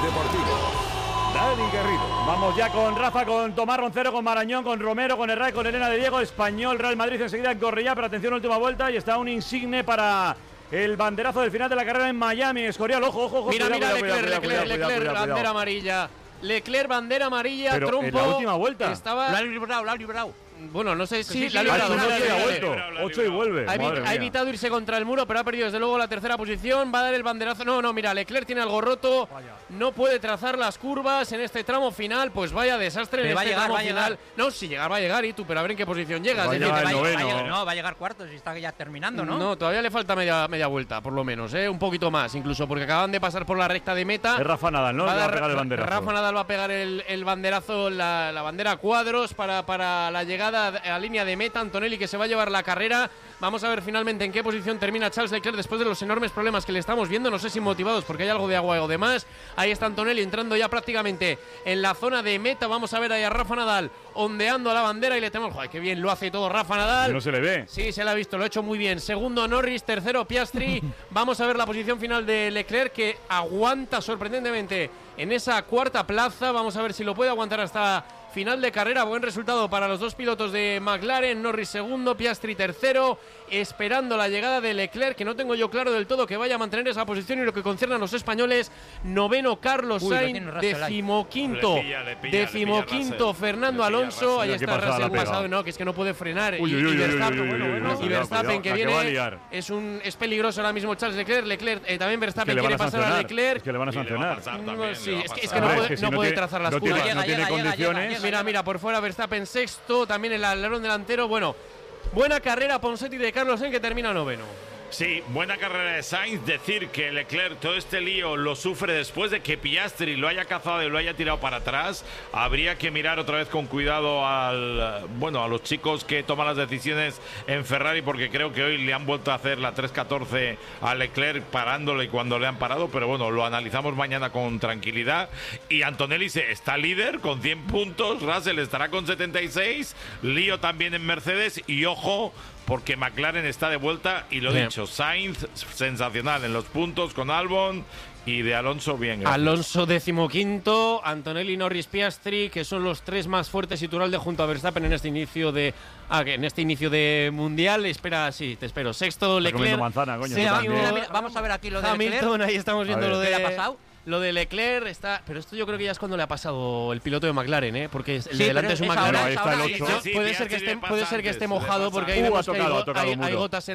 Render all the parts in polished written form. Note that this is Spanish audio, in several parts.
Deportivo. Dani Garrido. Vamos ya con Rafa, con Tomás Roncero, con Marañón, con Romero, con Herrera, con Elena de Diego. Español, Real Madrid enseguida en Cornellá, pero atención, última vuelta y está un insigne para el banderazo del final de la carrera en Miami. Escorial, ojo. Mira, Leclerc, bandera amarilla. Leclerc, bandera amarilla, pero trompo. En la última vuelta. Lo ha librado. Bueno, no sé si la ha vuelto. 8 y vuelve. Ha evitado irse contra el muro, pero ha perdido desde luego la tercera posición. Va a dar el banderazo. No, mira, Leclerc tiene algo roto. No puede trazar las curvas en este tramo final. Pues vaya desastre en este tramo final. No, si llegar va a llegar, y tú, pero a ver en qué posición llegas. Va a llegar cuarto, si está ya terminando, ¿no? No, todavía le falta media vuelta, por lo menos, un poquito más, incluso, porque acaban de pasar por la recta de meta. Es Rafa Nadal, ¿no? Va a pegar el banderazo. Rafa Nadal va a pegar el banderazo, la bandera a cuadros para la llegada a línea de meta. Antonelli, que se va a llevar la carrera. Vamos a ver finalmente en qué posición termina Charles Leclerc después de los enormes problemas que le estamos viendo, no sé si motivados porque hay algo de agua o demás. Ahí está Antonelli entrando ya prácticamente en la zona de meta. Vamos a ver ahí a Rafa Nadal ondeando a la bandera y le tenemos... ¡Joder, qué bien lo hace todo Rafa Nadal! No se le ve. Sí, se le ha visto, lo ha hecho muy bien. Segundo Norris, tercero Piastri. Vamos a ver la posición final de Leclerc, que aguanta sorprendentemente en esa cuarta plaza. Vamos a ver si lo puede aguantar hasta final de carrera. Buen resultado para los dos pilotos de McLaren. Norris segundo, Piastri tercero, esperando la llegada de Leclerc, que no tengo yo claro del todo que vaya a mantener esa posición. Y lo que concierne a los españoles, noveno Carlos Sainz, decimoquinto Fernando Alonso. Ahí está Russell pasado, no, que es que no puede frenar. Y Verstappen, que viene, es peligroso ahora mismo Charles Leclerc. También Verstappen quiere pasar a Leclerc. Es que le van a sancionar. Es que no puede trazar las curvas. No tiene condiciones. Mira, por fuera Verstappen sexto, también el alerón delantero. Bueno, buena carrera Ponseti de Carlos Sainz, que termina noveno. Sí, buena carrera de Sainz. Decir que Leclerc todo este lío lo sufre después de que Piastri lo haya cazado y lo haya tirado para atrás. Habría que mirar otra vez con cuidado a los chicos que toman las decisiones en Ferrari, porque creo que hoy le han vuelto a hacer la 3.14 a Leclerc parándole cuando le han parado, pero bueno, lo analizamos mañana con tranquilidad. Y Antonelli está líder con 100 puntos, Russell estará con 76, lío también en Mercedes y ojo, porque McLaren está de vuelta y lo dicho, Sainz sensacional en los puntos con Albon y de Alonso bien. Gracias. Alonso decimoquinto, Antonelli, Norris, Piastri, que son los tres más fuertes y Turalde junto a Verstappen en este inicio de mundial. Te espero. Sexto Leclerc. Manzana, coño, vamos a ver aquí lo de Hamilton, ahí estamos viendo lo de... ¿Qué le ha pasado? Lo de Leclerc está... Pero esto yo creo que ya es cuando le ha pasado el piloto de McLaren, porque el de delante es un McLaren. Puede ser que esté mojado porque ahí vemos que hay gotas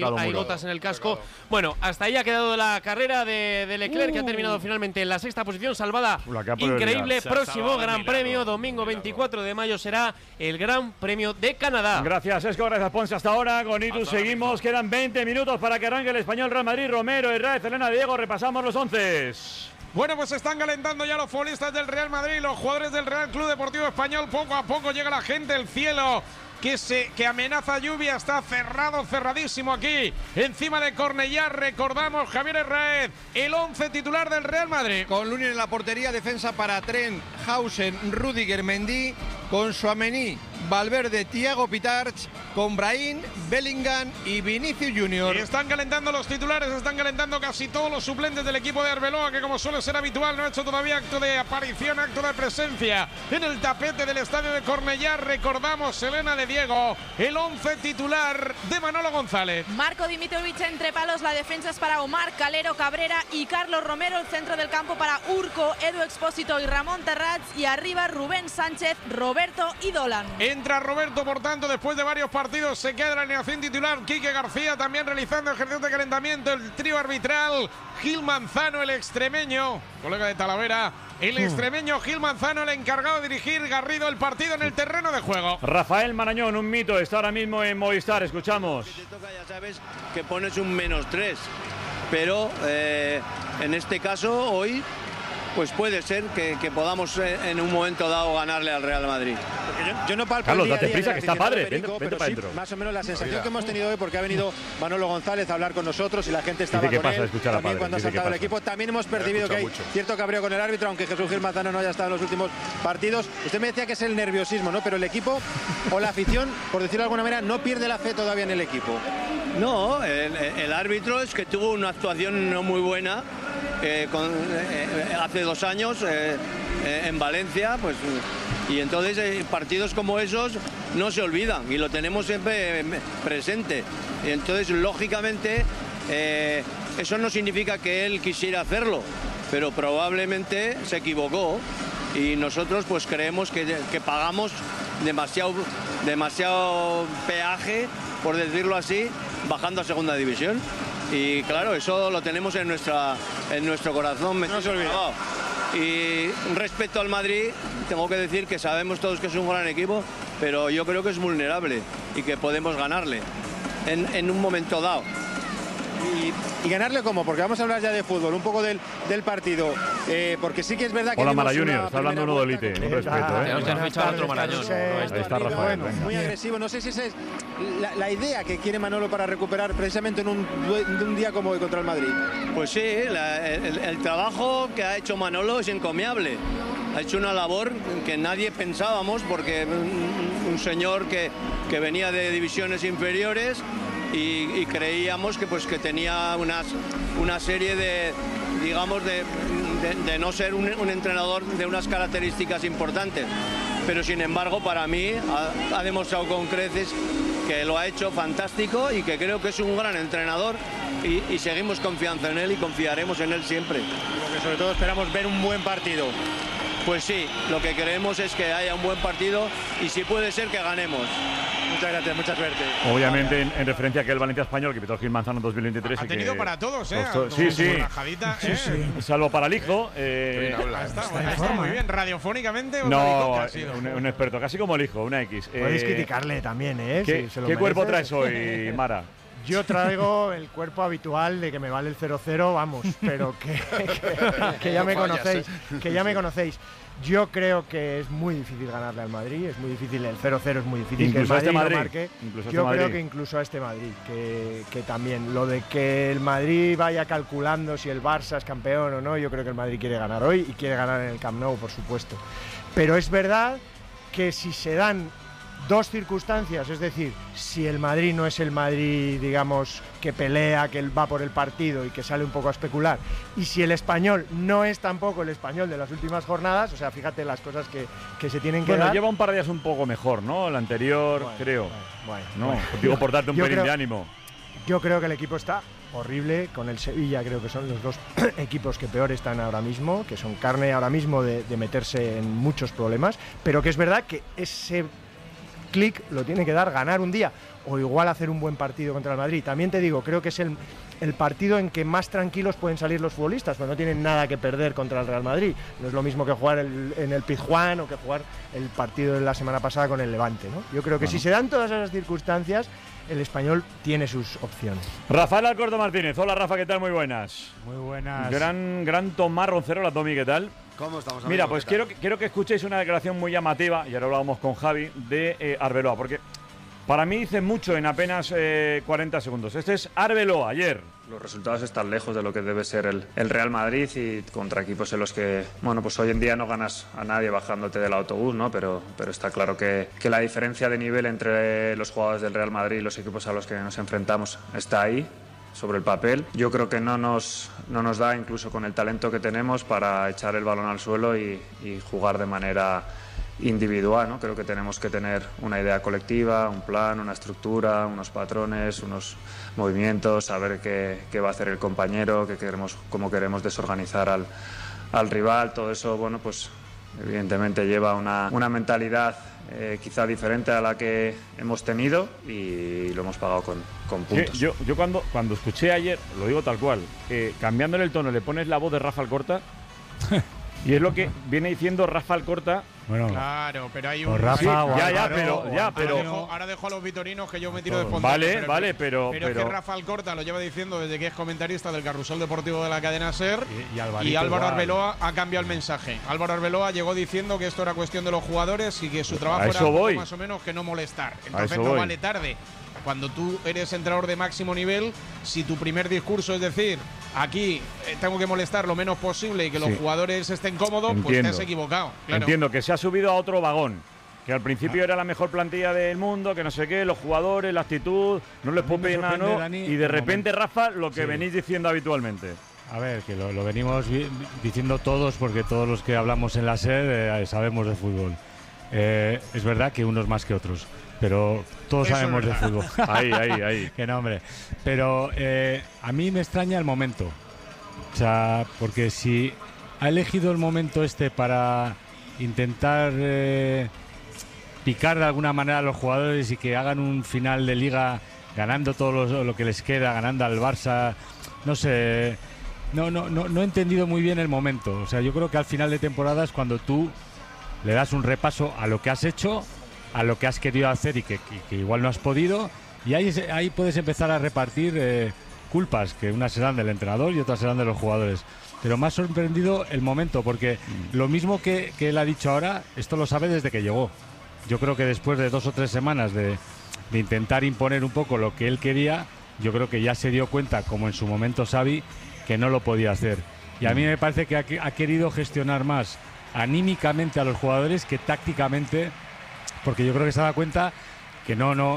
en el casco. Bueno, hasta ahí ha quedado la carrera de Leclerc, que ha terminado finalmente en la sexta posición, salvada increíble. Próximo Gran Premio, domingo 24 de mayo, será el Gran Premio de Canadá. Gracias, Esco, gracias, Ponce. Hasta ahora con Itus seguimos. Quedan 20 minutos para que arranque el Español Real Madrid. Romero, Herrera, Elena de Diego. Repasamos los 11. Bueno, pues están calentando ya los futbolistas del Real Madrid, los jugadores del Real Club Deportivo Español. Poco a poco llega la gente, el cielo que amenaza lluvia, está cerradísimo aquí encima de Cornellá. Recordamos, Javier Herrera, el 11 titular del Real Madrid. Con Lunin en la portería, defensa para Trent, Hausen, Rüdiger, Mendy, con Tchouaméni, Valverde, Thiago Pitarch, con Brahim, Bellingham y Vinicius Junior. Y están calentando los titulares, están calentando casi todos los suplentes del equipo de Arbeloa, que como suele ser habitual no ha hecho todavía acto de aparición, acto de presencia en el tapete del estadio de Cornellá. Recordamos, Elena de Diego, el 11 titular de Manolo González. Marco Dimitrovic entre palos, la defensa es para Omar, Calero, Cabrera y Carlos Romero, el centro del campo para Urco, Edu Expósito y Ramón Terrats, y arriba Rubén Sánchez, Roberto y Dolan. Entra Roberto, por tanto, después de varios partidos se queda en la alineación titular. Quique García también realizando ejercicios de calentamiento. El trío arbitral, Gil Manzano, el extremeño, colega de Talavera, el extremeño Gil Manzano, el encargado de dirigir, Garrido, el partido en el terreno de juego. Rafael Marañón, un mito, está ahora mismo en Movistar, escuchamos. Si te toca, ya sabes que pones un -3, pero en este caso hoy pues puede ser que podamos en un momento dado ganarle al Real Madrid. Yo no palpo Carlos, date prisa, que está padre. Vente pero para sí, adentro. más o menos la sensación que hemos tenido hoy, porque ha venido Manolo González a hablar con nosotros y la gente estaba con él. También cuando ha saltado saltado el equipo, también hemos percibido que hay cierto cabreo con el árbitro, aunque Jesús Gil Manzano no haya estado en los últimos partidos. Usted me decía que es el nerviosismo, ¿no? Pero el equipo o la afición, por decirlo de alguna manera, no pierde la fe todavía en el equipo. No, el árbitro es que tuvo una actuación no muy buena hace 2 años en Valencia, pues, y entonces partidos como esos no se olvidan y lo tenemos siempre presente. Y entonces, lógicamente, eso no significa que él quisiera hacerlo, pero probablemente se equivocó y nosotros pues creemos que pagamos demasiado peaje, por decirlo así, bajando a segunda división. Y claro, eso lo tenemos en nuestro corazón. No se olvida. Y respecto al Madrid, tengo que decir que sabemos todos que es un gran equipo, pero yo creo que es vulnerable y que podemos ganarle en un momento dado. ¿Y ganarle cómo? Porque vamos a hablar ya de fútbol, un poco del partido, porque sí que es verdad que... Hola, Mara Junior, está hablando uno de élite, un respeto. Tenemos que fichar otro Marañón. Ahí está Rafael. Bueno, muy agresivo, no sé si esa es la idea que quiere Manolo para recuperar precisamente en un día como hoy contra el Madrid. Pues sí, el trabajo que ha hecho Manolo es encomiable. Ha hecho una labor que nadie pensábamos, porque un señor que venía de divisiones inferiores y creíamos que tenía una serie de, digamos, de no ser un entrenador de unas características importantes. Pero sin embargo, para mí ha demostrado con creces que lo ha hecho fantástico y que creo que es un gran entrenador y seguimos confiando en él y confiaremos en él siempre. Porque sobre todo esperamos ver un buen partido. Pues sí, lo que queremos es que haya un buen partido y si puede ser que ganemos. Muchas gracias, mucha suerte. Obviamente en referencia a aquel Valencia Español que pitó Gil Manzano en 2023. Ha tenido para todos, Sí, sí. Rajadita, Salvo para el hijo. Está muy bien. Radiofónicamente, no, un experto, casi como el hijo, una X. Podéis criticarle también, ¿eh? ¿Qué cuerpo traes hoy, Mara? Yo traigo el cuerpo habitual de que me vale el 0-0, vamos, pero que ya me conocéis, que ya me conocéis. Yo creo que es muy difícil ganarle al Madrid, es muy difícil, el 0-0 es muy difícil, incluso que el Madrid, no marque. Yo creo que incluso a este Madrid, que también, lo de que el Madrid vaya calculando si el Barça es campeón o no, yo creo que el Madrid quiere ganar hoy y quiere ganar en el Camp Nou, por supuesto. Pero es verdad que si se dan dos circunstancias, es decir, si el Madrid no es el Madrid, digamos, que pelea, que va por el partido y que sale un poco a especular, y si el Español no es tampoco el Español de las últimas jornadas, o sea, fíjate las cosas que se tienen que dar. Lleva un par de días un poco mejor, ¿no? El anterior, creo. Digo, por darte un pelín de ánimo. Yo creo que el equipo está horrible, con el Sevilla creo que son los dos equipos que peor están ahora mismo, que son carne ahora mismo de meterse en muchos problemas, pero que es verdad que ese clic lo tiene que dar ganar un día o igual hacer un buen partido contra el Madrid. También te digo, creo que es el partido en que más tranquilos pueden salir los futbolistas, pues no tienen nada que perder contra el Real Madrid. No es lo mismo que jugar en el Pizjuán o que jugar el partido de la semana pasada con el Levante, ¿no? Yo creo que si se dan todas esas circunstancias, el Español tiene sus opciones. Rafael Alcorta Martínez. Hola, Rafa, ¿qué tal? Muy buenas. Muy buenas. Gran Tomás Roncero. Hola, Tomi, ¿qué tal? ¿Cómo estamos? Mira, pues quiero que escuchéis una declaración muy llamativa, y ahora hablábamos con Javi, de Arbeloa, porque para mí dice mucho en apenas 40 segundos. Este es Arbeloa, ayer. Los resultados están lejos de lo que debe ser el Real Madrid y contra equipos en los que, bueno, pues hoy en día no ganas a nadie bajándote del autobús, ¿no? Pero está claro que la diferencia de nivel entre los jugadores del Real Madrid y los equipos a los que nos enfrentamos está ahí, sobre el papel. Yo creo que no nos da, incluso con el talento que tenemos, para echar el balón al suelo y jugar de manera individual, ¿no? Creo que tenemos que tener una idea colectiva, un plan, una estructura, unos patrones, unos movimientos, saber qué va a hacer el compañero, cómo queremos desorganizar al rival. Todo eso, bueno, pues evidentemente lleva una mentalidad quizá diferente a la que hemos tenido y lo hemos pagado con puntos. Yo cuando escuché ayer, lo digo tal cual, cambiándole el tono, le pones la voz de Rafa Alcorta y es lo que viene diciendo Rafa Alcorta. Bueno, claro, pero hay un... Rafa, pero ahora dejo a los vitorinos que yo me tiro de fondo. Vale, pero es que Rafa Alcorta lo lleva diciendo desde que es comentarista del Carrusel Deportivo de la cadena SER y Álvaro Arbeloa ha cambiado el mensaje. Álvaro Arbeloa llegó diciendo que esto era cuestión de los jugadores y que su trabajo era más o menos que no molestar. Entonces no vale tarde. Cuando tú eres entrenador de máximo nivel, si tu primer discurso es decir, aquí tengo que molestar lo menos posible y que los jugadores estén cómodos, pues te has equivocado. Claro. Entiendo que se ha subido a otro vagón, que al principio era la mejor plantilla del mundo, que no sé qué, los jugadores, la actitud, no les puedo pedir nada nuevo, y de repente, Rafa, lo que venís diciendo habitualmente. a ver, que lo venimos diciendo todos, porque todos los que hablamos en la SER sabemos de fútbol. Es verdad que unos más que otros, pero todos sabemos de fútbol. Ahí. Qué nombre. Pero a mí me extraña el momento. O sea, porque si ha elegido el momento para intentar picar de alguna manera a los jugadores y que hagan un final de liga ganando todo lo que les queda, ganando al Barça, no sé, no he entendido muy bien el momento. O sea, yo creo que al final de temporada es cuando tú le das un repaso a lo que has hecho, a lo que has querido hacer y que igual no has podido, y ahí puedes empezar a repartir culpas, que unas serán del entrenador y otras serán de los jugadores. Pero me ha sorprendido el momento, porque lo mismo que él ha dicho ahora, esto lo sabe desde que llegó. Yo creo que después de 2 o 3 semanas de intentar imponer un poco lo que él quería, yo creo que ya se dio cuenta, como en su momento Xavi, que no lo podía hacer. Y a mí me parece que ha querido gestionar más anímicamente a los jugadores que tácticamente, porque yo creo que se ha dado cuenta que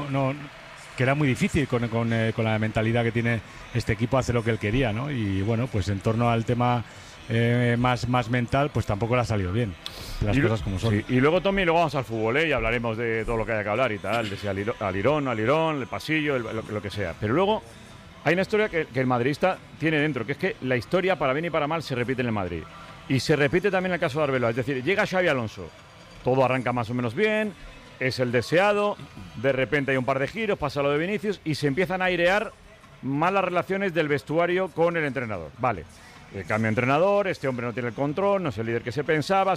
que era muy difícil con la mentalidad que tiene este equipo hacer lo que él quería, ¿no? Y bueno, pues en torno al tema más mental, pues tampoco le ha salido bien, las cosas como son. Sí. Y luego, Tommy, luego vamos al fútbol, y hablaremos de todo lo que haya que hablar y tal, de si alirón, el pasillo, lo que sea. Pero luego hay una historia que el madridista tiene dentro, que es que la historia, para bien y para mal, se repite en el Madrid. Y se repite también en el caso de Arbeloa. Es decir, llega Xavi Alonso, todo arranca más o menos bien, es el deseado, de repente hay un par de giros, pasa lo de Vinicius y se empiezan a airear malas relaciones del vestuario con el entrenador. Vale, cambia entrenador, este hombre no tiene el control, no es el líder que se pensaba,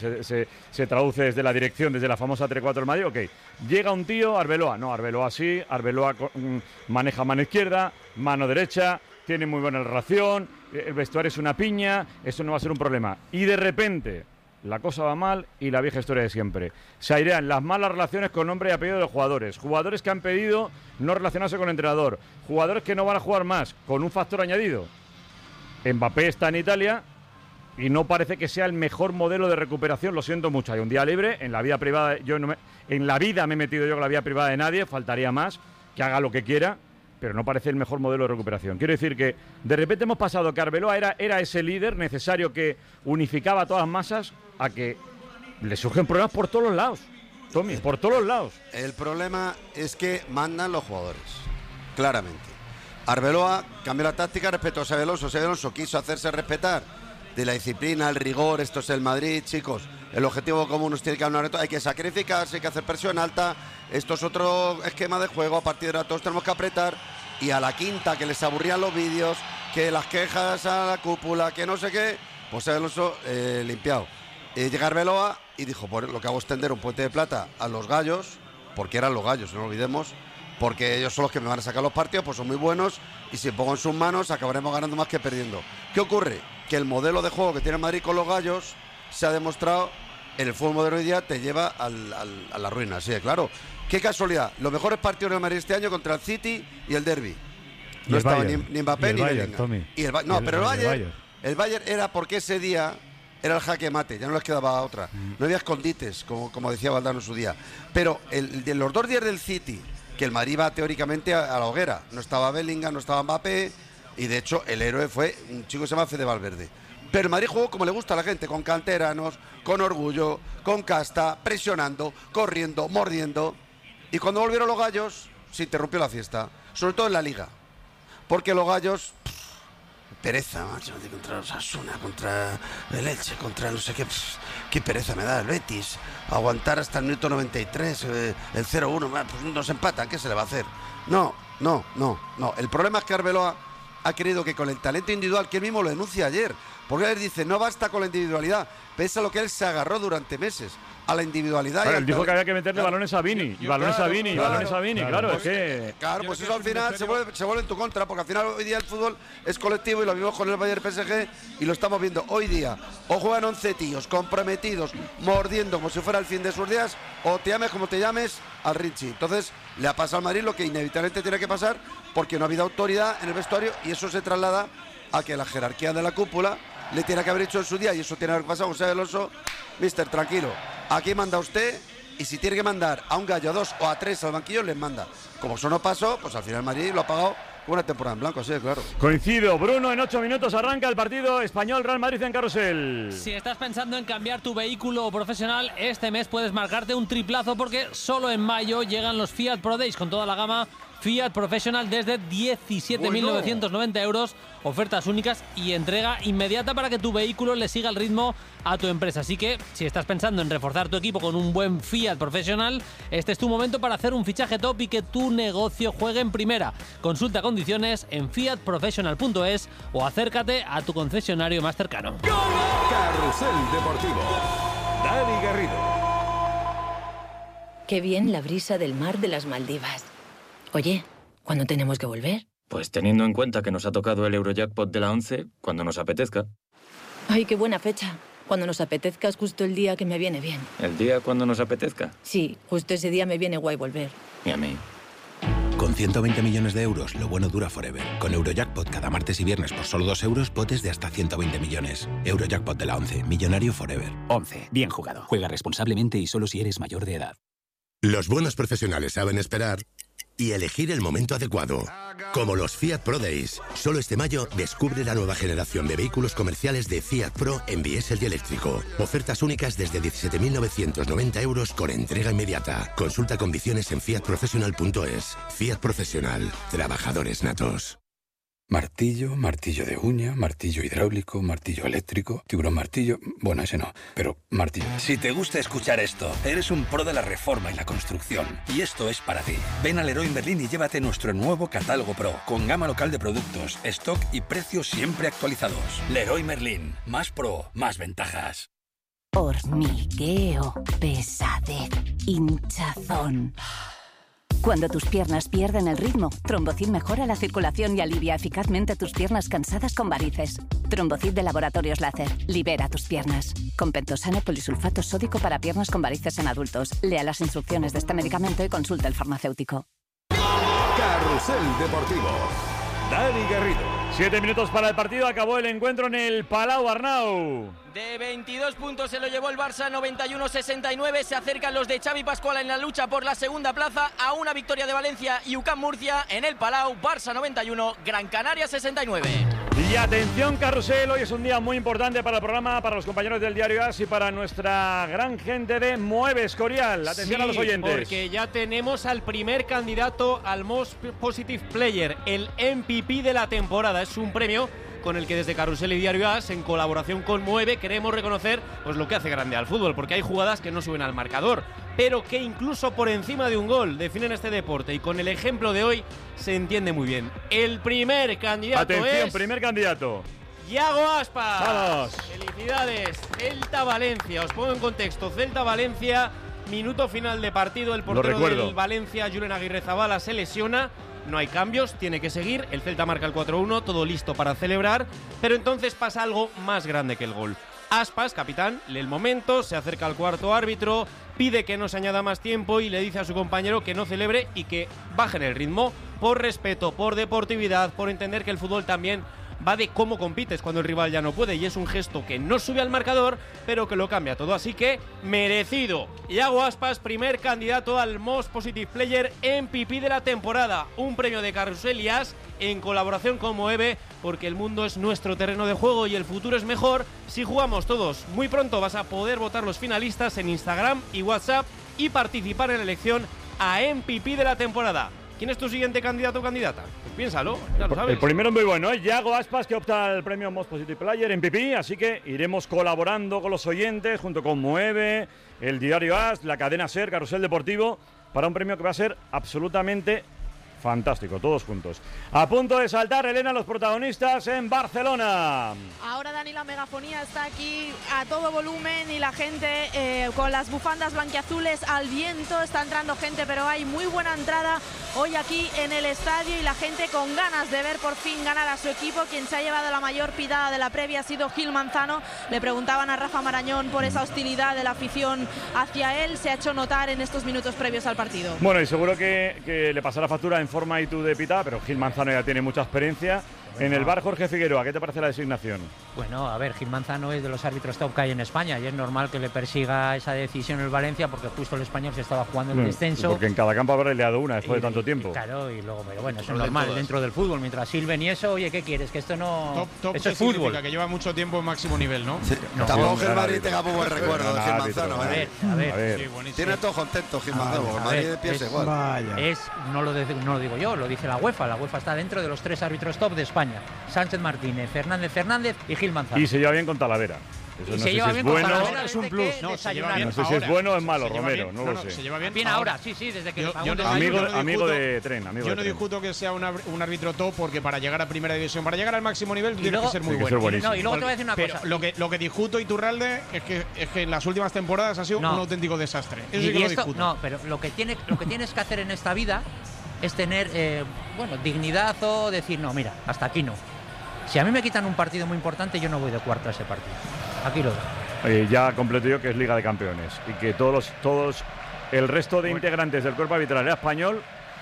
se traduce desde la dirección, desde la famosa 3-4 del Madrid. Ok, llega un tío, Arbeloa, no, Arbeloa sí, Arbeloa maneja mano izquierda, mano derecha, tiene muy buena relación, el vestuario es una piña, eso no va a ser un problema. Y de repente la cosa va mal y la vieja historia de siempre. Se airean las malas relaciones con nombre y apellido de los jugadores. Jugadores que han pedido no relacionarse con el entrenador. Jugadores que no van a jugar más, con un factor añadido. Mbappé está en Italia y no parece que sea el mejor modelo de recuperación. Lo siento mucho. Hay un día libre. En la vida privada, en la vida me he metido yo con la vida privada de nadie. Faltaría más, que haga lo que quiera, pero no parece el mejor modelo de recuperación. Quiero decir que de repente hemos pasado que Arbeloa era ese líder necesario que unificaba a todas las masas, a que le surgen problemas por todos los lados. Tommy, por todos los lados. El problema es que mandan los jugadores, claramente. Arbeloa cambió la táctica respecto a Xabi Alonso. Xabi Alonso quiso hacerse respetar de la disciplina, el rigor. Esto es el Madrid, chicos. El objetivo común nos tiene que dar hay que sacrificarse, hay que hacer presión alta. Esto es otro esquema de juego. A partir de ahora todos tenemos que apretar. Y a la quinta, que les aburrían los vídeos, que las quejas a la cúpula, que no sé qué, pues Xabi Alonso limpiado. Llega Arbeloa y dijo, pues lo que hago es tender un puente de plata a los gallos, porque eran los gallos, no lo olvidemos, porque ellos son los que me van a sacar los partidos, pues son muy buenos, y si pongo en sus manos acabaremos ganando más que perdiendo. ¿Qué ocurre? Que el modelo de juego que tiene Madrid con los gallos se ha demostrado en el fútbol moderno hoy día, te lleva a la ruina, sí, claro. Qué casualidad, los mejores partidos de Madrid este año contra el City y el Derbi. No estaba ni Mbappé ni Bellingham. El Bayern era porque ese día era el jaque mate, ya no les quedaba otra. No había escondites, como decía Valdano en su día. Pero de los 2 días del City, que el Madrid iba teóricamente a la hoguera, no estaba Bellingham, no estaba Mbappé, y de hecho el héroe fue un chico que se llama Fede Valverde. Pero el Madrid jugó como le gusta a la gente, con canteranos, con orgullo, con casta, presionando, corriendo, mordiendo. Y cuando volvieron los gallos, se interrumpió la fiesta, sobre todo en la Liga. Porque los gallos... pereza, macho, contra los Osasuna, contra el Elche, contra no sé qué. Qué pereza me da el Betis. Aguantar hasta el minuto 93, el 0-1, pues nos empatan, ¿qué se le va a hacer? No. El problema es que Arbeloa ha querido que con el talento individual, que él mismo lo denuncia ayer, porque él dice, no basta con la individualidad, pese a lo que él se agarró durante meses, a la individualidad. Claro, él dijo que había que meterle balones a Vini, y balones a Vini, claro, es que... Claro, pues eso al final se vuelve en tu contra, porque al final hoy día el fútbol es colectivo y lo vimos con el Bayern PSG y lo estamos viendo hoy día. O juegan 11 tíos comprometidos, mordiendo como si fuera el fin de sus días, o te llames como te llames al Richie. Entonces le ha pasado al Madrid lo que inevitablemente tiene que pasar, porque no ha habido autoridad en el vestuario y eso se traslada a que la jerarquía de la cúpula le tiene que haber hecho en su día, y eso tiene que haber pasado con Xabi Alonso. Mister, tranquilo, aquí manda usted, y si tiene que mandar a un gallo, a 2 o a 3 al banquillo, les manda. Como eso no pasó, pues al final Madrid lo ha pagado Una temporada en blanco, sí, claro. Coincido, Bruno, en 8 minutos arranca el partido Español-Real Madrid en Carrusel. Si estás pensando en cambiar tu vehículo profesional, este mes puedes marcarte un triplazo porque solo en mayo llegan los Fiat Pro Days con toda la gama Fiat Professional desde 17.990 euros, ofertas únicas y entrega inmediata para que tu vehículo le siga el ritmo a tu empresa. Así que, si estás pensando en reforzar tu equipo con un buen Fiat Professional, este es tu momento para hacer un fichaje top y que tu negocio juegue en primera. Consulta condiciones en fiatprofessional.es o acércate a tu concesionario más cercano. Carrusel Deportivo. Dani Garrido. Qué bien la brisa del mar de las Maldivas. Oye, ¿cuándo tenemos que volver? Pues teniendo en cuenta que nos ha tocado el Eurojackpot de la 11, cuando nos apetezca. Ay, qué buena fecha. Cuando nos apetezca es justo el día que me viene bien. ¿El día cuando nos apetezca? Sí, justo ese día me viene guay volver. Y a mí. Con 120 millones de euros, lo bueno dura forever. Con Eurojackpot cada martes y viernes por solo 2 euros, potes de hasta 120 millones. Eurojackpot de la 11, millonario forever. 11. Bien jugado. Juega responsablemente y solo si eres mayor de edad. Los buenos profesionales saben esperar y elegir el momento adecuado. Como los Fiat Pro Days. Solo este mayo descubre la nueva generación de vehículos comerciales de Fiat Pro en diésel y eléctrico. Ofertas únicas desde 17.990 euros con entrega inmediata. Consulta condiciones en fiatprofessional.es. Fiat Professional. Trabajadores natos. Martillo, martillo de uña, martillo hidráulico, martillo eléctrico, tiburón martillo... Bueno, ese no, pero martillo. Si te gusta escuchar esto, eres un pro de la reforma y la construcción. Y esto es para ti. Ven a Leroy Merlin y llévate nuestro nuevo catálogo Pro, con gama local de productos, stock y precios siempre actualizados. Leroy Merlin. Más pro, más ventajas. Hormigueo, pesadez, hinchazón. Cuando tus piernas pierden el ritmo, Trombocid mejora la circulación y alivia eficazmente tus piernas cansadas con varices. Trombocid de Laboratorios Láser. Libera tus piernas. Con pentosano polisulfato sódico para piernas con varices en adultos. Lea las instrucciones de este medicamento y consulte al farmacéutico. Carrusel Deportivo. Dani Garrido. 7 minutos para el partido. Acabó el encuentro en el Palau, Arnau. De 22 puntos se lo llevó el Barça, 91-69. Se acercan los de Xavi Pascual en la lucha por la segunda plaza a una victoria de Valencia y UCAM Murcia en el Palau. Barça 91, Gran Canaria 69. Y atención, Carrusel, hoy es un día muy importante para el programa, para los compañeros del Diario AS y para nuestra gran gente de Mueve Escorial. Atención a los oyentes. Porque ya tenemos al primer candidato al Most Positive Player, el MVP de la temporada. Es un premio con el que desde Carrusel y Diario AS, en colaboración con Mueve, queremos reconocer pues lo que hace grande al fútbol, porque hay jugadas que no suben al marcador, pero que incluso por encima de un gol definen este deporte, y con el ejemplo de hoy se entiende muy bien. El primer candidato Atención, es... primer candidato. Yago Aspas. ¡Vamos! Felicidades. Celta Valencia. Os pongo en contexto. Celta Valencia, minuto final de partido. El portero del Valencia, Julen Aguirrezabala, se lesiona. No hay cambios, tiene que seguir. El Celta marca el 4-1, todo listo para celebrar. Pero entonces pasa algo más grande que el gol. Aspas, capitán, lee el momento, se acerca al cuarto árbitro, pide que no se añada más tiempo y le dice a su compañero que no celebre y que bajen el ritmo por respeto, por deportividad, por entender que el fútbol también va de cómo compites cuando el rival ya no puede, y es un gesto que no sube al marcador, pero que lo cambia todo, así que merecido. Yago Aspas, primer candidato al Most Positive Player MVP de la temporada, un premio de Carrusel y AS en colaboración con Moeve, porque el mundo es nuestro terreno de juego y el futuro es mejor si jugamos todos. Muy pronto vas a poder votar los finalistas en Instagram y WhatsApp y participar en la elección a MVP de la temporada. ¿Quién es tu siguiente candidato o candidata? Pues piénsalo, ya lo sabes. El primero es muy bueno, ¿eh? Yago Aspas, que opta al premio Most Positive Player MVP, así que iremos colaborando con los oyentes, junto con Mueve, el Diario AS, la cadena SER, Carrusel Deportivo, para un premio que va a ser absolutamente fantástico, todos juntos. A punto de saltar, Elena, los protagonistas en Barcelona. Ahora, Dani, la megafonía está aquí a todo volumen y la gente con las bufandas blanquiazules al viento. Está entrando gente, pero hay muy buena entrada hoy aquí en el estadio y la gente con ganas de ver por fin ganar a su equipo. Quien se ha llevado la mayor pitada de la previa ha sido Gil Manzano. Le preguntaban a Rafa Marañón por esa hostilidad de la afición hacia él. Se ha hecho notar en estos minutos previos al partido. Bueno, y seguro que le pasará factura en forma y tú de pitada, pero Gil Manzano ya tiene mucha experiencia En el bar, Jorge Figueroa, ¿qué te parece la designación? Bueno, a ver, Gil Manzano es de los árbitros top que hay en España y es normal que le persiga esa decisión el Valencia porque justo el Español se estaba jugando el descenso. Porque en cada campo habrá leado una después de tanto tiempo. Claro, y luego, pero bueno, eso es normal dentro del fútbol. Mientras silben y eso, oye, ¿qué quieres? Que esto no... Top eso es fútbol. Que lleva mucho tiempo en máximo nivel, ¿no? Sí. No, Tampoco que el Madrid tenga muy buen recuerdo de Gil Manzano. A ver. Sí, tiene todo contento Gil Manzano. El Madrid piensa igual. No lo digo yo, lo dice la UEFA. La UEFA está dentro de los 3 árbitros top de España. Sánchez Martínez, Fernández y Gil Manzano. Y se lleva bien con Talavera. Eso no sé si es bueno. Es un plus. No sé si es bueno o es malo, Romero. No lo sé. Se lleva bien. Bien ahora, sí, desde que amigo de tren. Yo no discuto que sea un árbitro top porque para llegar a primera división, para llegar al máximo nivel, tienes que ser muy bueno. No, y luego te voy a decir una cosa. Lo que discuto, Iturralde, es que en las últimas temporadas ha sido un auténtico desastre. Eso sí que lo discuto. No, pero lo que tienes que hacer en esta vida es tener dignidad o decir, no, mira, hasta aquí no. Si a mí me quitan un partido muy importante, yo no voy de cuarto a ese partido. Aquí lo doy. Ya completo yo que es Liga de Campeones y que todos el resto de integrantes del cuerpo arbitral era español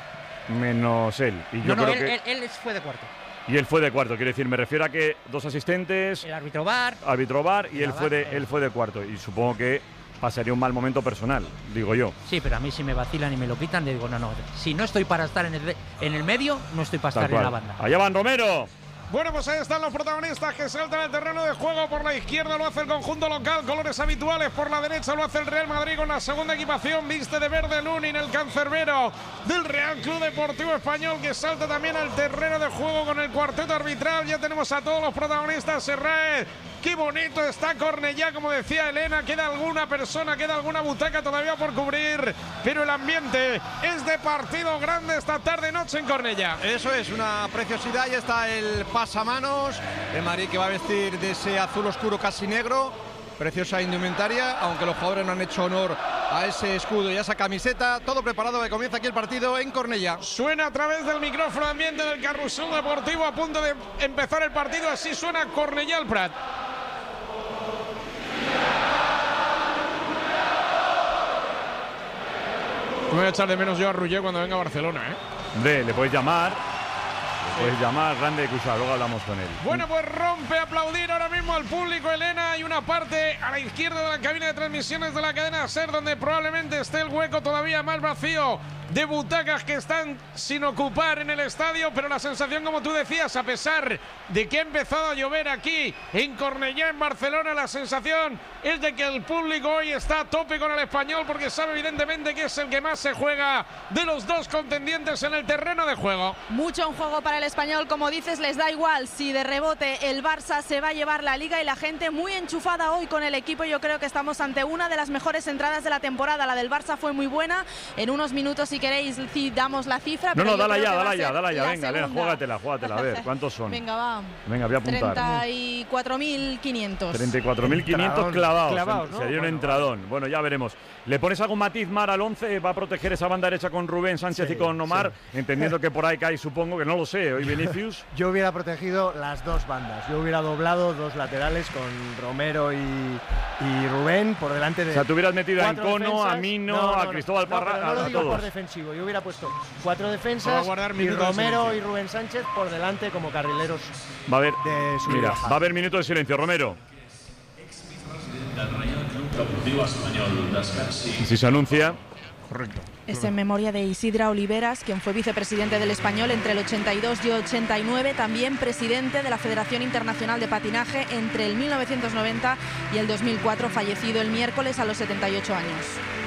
menos él. Y yo creo que él fue de cuarto. Y él fue de cuarto, quiero decir, me refiero a que 2 asistentes, el árbitro VAR y él fue de cuarto y supongo que pasaría un mal momento personal, digo yo. Sí, pero a mí si me vacilan y me lo quitan, le digo, no, si no estoy para estar en el medio, no estoy para estar en la banda. Allá van, Romero. Bueno, pues ahí están los protagonistas que saltan al terreno de juego. Por la izquierda lo hace el conjunto local, colores habituales. Por la derecha lo hace el Real Madrid con la segunda equipación. Viste de verde Lunin, el cancerbero del Real Club Deportivo Español, que salta también al terreno de juego con el cuarteto arbitral. Ya tenemos a todos los protagonistas. Serraez. Qué bonito está Cornellá, como decía Elena. Queda alguna persona, queda alguna butaca todavía por cubrir. Pero el ambiente es de partido grande esta tarde-noche en Cornellá. Eso es, una preciosidad. Ya está el pasamanos. El Madrid que va a vestir de ese azul oscuro casi negro. Preciosa indumentaria, aunque los jugadores no han hecho honor a ese escudo y a esa camiseta. Todo preparado, que comienza aquí el partido en Cornellá. Suena a través del micrófono ambiente del Carrusel Deportivo a punto de empezar el partido. Así suena Cornellá al Prat. Me voy a echar de menos yo a Ruller cuando venga a Barcelona, Hombre, le puedes llamar. Grande Cusa, luego hablamos con él. Bueno, pues rompe a aplaudir ahora mismo al público, Elena. Hay una parte a la izquierda de la cabina de transmisiones de la cadena SER donde probablemente esté el hueco todavía más vacío de butacas que están sin ocupar en el estadio, pero la sensación, como tú decías, a pesar de que ha empezado a llover aquí en Cornellá, en Barcelona, la sensación es de que el público hoy está a tope con el Español porque sabe evidentemente que es el que más se juega de los dos contendientes en el terreno de juego. Mucho en juego para el Español, como dices, les da igual si de rebote el Barça se va a llevar la Liga y la gente muy enchufada hoy con el equipo. Yo creo que estamos ante una de las mejores entradas de la temporada. La del Barça fue muy buena. En unos minutos, si queréis, damos la cifra. No, dala ya. Venga, Elena, juégatela. A ver, ¿cuántos son? Venga, va. Venga, voy a apuntar. 34.500. 34.500 clavados, ¿no? Sería un entradón. Bueno, ya veremos. ¿Le pones algún matiz, Mar, al 11? ¿Va a proteger esa banda derecha con Rubén Sánchez y con Omar? Sí. Entendiendo que por ahí cae, supongo, que no lo sé. Hoy Vinicius. Yo hubiera protegido las dos bandas. Yo hubiera doblado 2 laterales con Romero y Rubén por delante de... O sea, tú hubieras metido a Encono, a Mino, a Cristóbal Parra, no lo a digo todos. Por defensivo. Yo hubiera puesto 4 defensas y Romero y Rubén Sánchez por delante como carrileros. Va a haber, de su mira, va a haber minuto de silencio. Romero. Si se anuncia. Correcto. Es en memoria de Isidra Oliveras, quien fue vicepresidente del Español entre el 82 y 89, también presidente de la Federación Internacional de Patinaje entre el 1990 y el 2004, fallecido el miércoles a los 78 años.